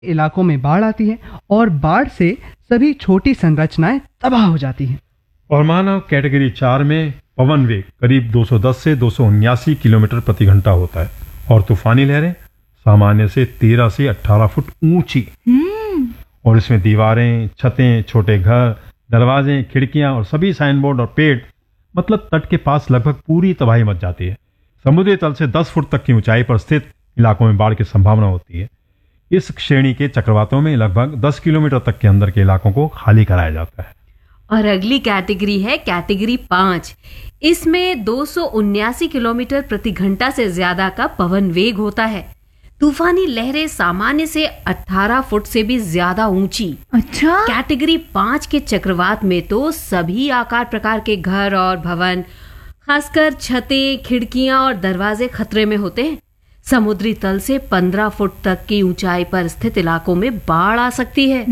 इलाकों में बाढ़ आती है और बाढ़ से सभी छोटी संरचनाएं तबाह हो जाती हैं। और मानव कैटेगरी 4 में पवन वेग करीब 210 से 279 किलोमीटर प्रति घंटा होता है और तूफानी लहरें सामान्य से 13 से 18 फुट ऊंची। और इसमें दीवारें, छतें, छोटे घर, दरवाजे, खिड़कियां और सभी साइन बोर्ड और पेड़ मतलब तट के पास लगभग पूरी तबाही मच जाती है। समुद्री तल से 10 फुट तक की ऊंचाई पर स्थित इलाकों में बाढ़ की संभावना होती है। इस श्रेणी के चक्रवातों में लगभग 10 किलोमीटर तक के अंदर के इलाकों को खाली कराया जाता है। और अगली कैटेगरी है कैटेगरी 5। इसमें 279 किलोमीटर प्रति घंटा से ज्यादा का पवन वेग होता है। तूफानी लहरें सामान्य से 18 फुट से भी ज्यादा ऊंची। अच्छा। कैटेगरी 5 के चक्रवात में तो सभी आकार प्रकार के घर और भवन, खासकर छतें, खिड़कियां और दरवाजे खतरे में होते हैं। समुद्री तल से 15 फुट तक की ऊंचाई पर स्थित इलाकों में बाढ़ आ सकती है।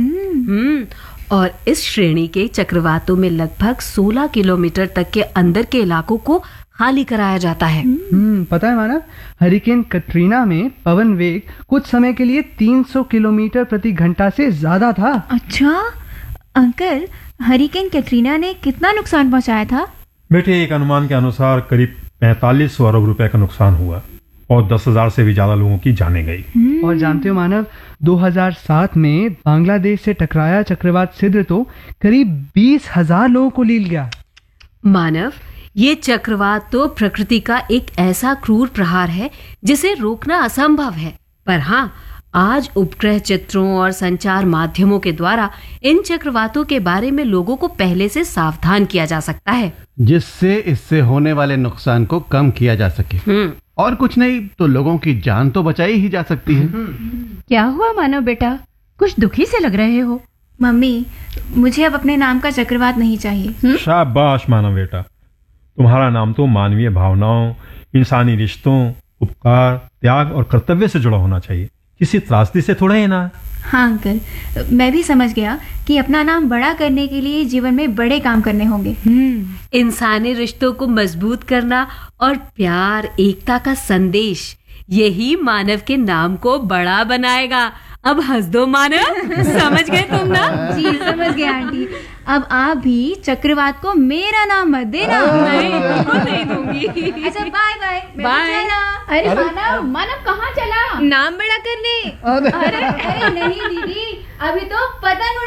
और इस श्रेणी के चक्रवातों में लगभग 16 किलोमीटर तक के अंदर के इलाकों को खाली कराया जाता है। पता है मानव, हरिकेन कटरीना में पवन वेग कुछ समय के लिए 300 किलोमीटर प्रति घंटा से ज्यादा था। अच्छा अंकल, हरिकेन कैटरीना ने कितना नुकसान पहुंचाया था? बेटे, एक अनुमान के अनुसार करीब 45 अरब रुपए का नुकसान हुआ और 10,000 से भी ज्यादा लोगों की जानें गई। और जानते हो मानव, 2007 में बांग्लादेश से टकराया चक्रवात सिद्र तो करीब 20,000 लोगों को लील गया। मानव, ये चक्रवात तो प्रकृति का एक ऐसा क्रूर प्रहार है जिसे रोकना असंभव है। पर हाँ, आज उपग्रह चित्रों और संचार माध्यमों के द्वारा इन चक्रवातों के बारे में लोगों को पहले से सावधान किया जा सकता है, जिससे इससे होने वाले नुकसान को कम किया जा सके। और कुछ नहीं तो लोगों की जान तो बचाई ही जा सकती है। क्या हुआ मानव बेटा, कुछ दुखी से लग रहे हो? मम्मी, मुझे अब अपने नाम का चक्रवात नहीं चाहिए। शाबाश मानव बेटा, तुम्हारा नाम तो मानवीय भावनाओं, इंसानी रिश्तों, उपकार, त्याग और कर्तव्य से जुड़ा होना चाहिए, किसी त्रासदी से थोड़ा ही ना। हाँ अंकल, मैं भी समझ गया कि अपना नाम बड़ा करने के लिए जीवन में बड़े काम करने होंगे। इंसानी रिश्तों को मजबूत करना और प्यार, एकता का संदेश, यही मानव के नाम को बड़ा बनाएगा। अब हंस दो मानव, समझ गए तुम ना? जी समझ गए आंटी। अब आप भी चक्रवात को मेरा नाम मत देना। नहीं दूंगी। अच्छा बाय बाय। बाय। अरे मानव कहाँ चला? नाम बड़ा करने। अरे नहीं दीदी, अभी तो पतंग